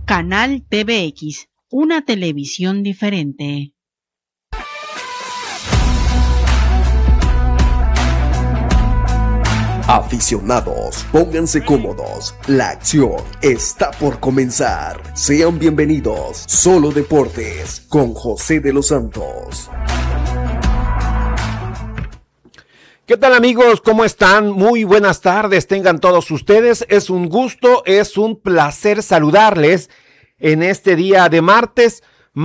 Canal TVX, una televisión diferente. Aficionados, pónganse cómodos, la acción está por comenzar. Sean bienvenidos, Solo Deportes, con José de los Santos. ¿Qué tal, amigos? ¿Cómo están? Muy buenas tardes, tengan todos ustedes. Es un gusto, es un placer saludarles en este día de martes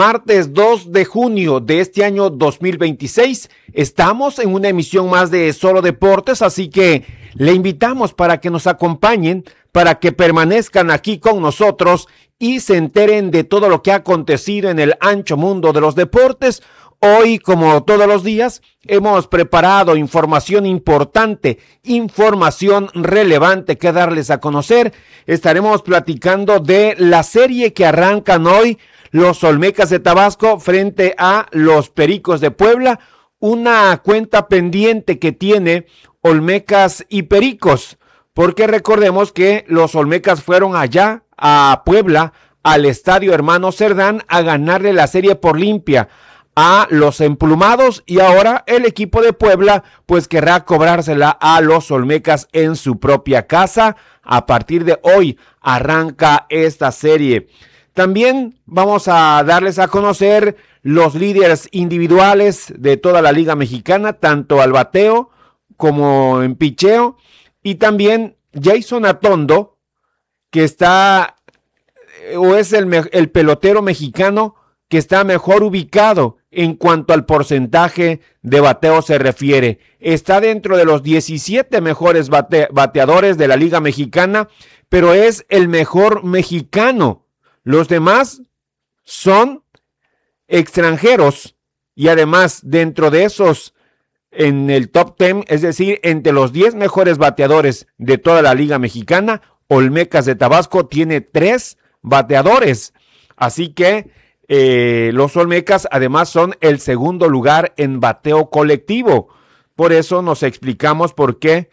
2 de junio de este año 2026. Estamos en una emisión más de Solo Deportes, así que le invitamos para que nos acompañen, para que permanezcan aquí con nosotros y se enteren de todo lo que ha acontecido en el ancho mundo de los deportes. Hoy, como todos los días, hemos preparado información importante, información relevante que darles a conocer. Estaremos platicando de la serie que arrancan hoy los Olmecas de Tabasco frente a los Pericos de Puebla, una cuenta pendiente que tiene Olmecas y Pericos, porque recordemos que los Olmecas fueron allá a Puebla, al Estadio Hermano Cerdán, a ganarle la serie por limpia a los emplumados, y ahora el equipo de Puebla pues querrá cobrársela a los Olmecas en su propia casa. A partir de hoy arranca esta serie. También vamos a darles a conocer los líderes individuales de toda la Liga Mexicana, tanto al bateo como en picheo, y también Jason Atondo, que está o es el pelotero mexicano que está mejor ubicado en cuanto al porcentaje de bateo se refiere. Está dentro de los 17 mejores bateadores de la Liga Mexicana, pero es el mejor mexicano. Los demás son extranjeros, y además dentro de esos, en el top 10, es decir, entre los 10 mejores bateadores de toda la Liga Mexicana, Olmecas de Tabasco tiene 3 bateadores. Así que los Olmecas además son el segundo lugar en bateo colectivo. Por eso nos explicamos por qué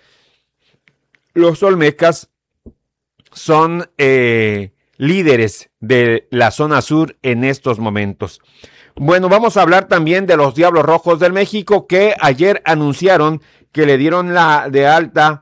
los Olmecas son líderes de la zona sur en estos momentos. Bueno, vamos a hablar también de los Diablos Rojos del México, que ayer anunciaron que le dieron la de alta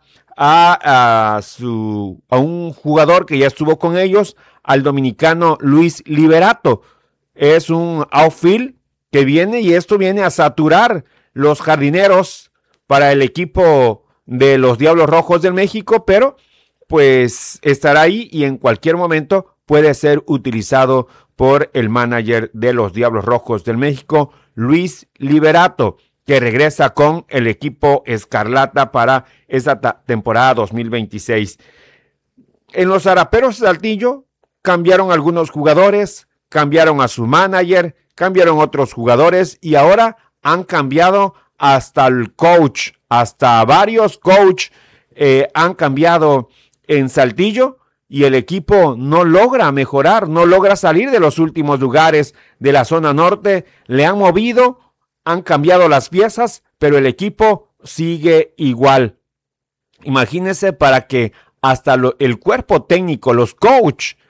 a un jugador que ya estuvo con ellos, al dominicano Luis Liberato. Es un outfield que viene, y esto viene a saturar los jardineros para el equipo de los Diablos Rojos del México, pero pues estará ahí y en cualquier momento puede ser utilizado por el manager de los Diablos Rojos del México, Luis Liberato, que regresa con el equipo Escarlata para esta temporada 2026. En los Araperos de Saltillo cambiaron algunos jugadores, cambiaron a su manager, cambiaron otros jugadores, y ahora han cambiado hasta el coach, hasta varios coach han cambiado en Saltillo, y el equipo no logra mejorar, no logra salir de los últimos lugares de la zona norte. Le han movido, han cambiado las piezas, pero el equipo sigue igual. Imagínense, para que hasta el cuerpo técnico, los coach,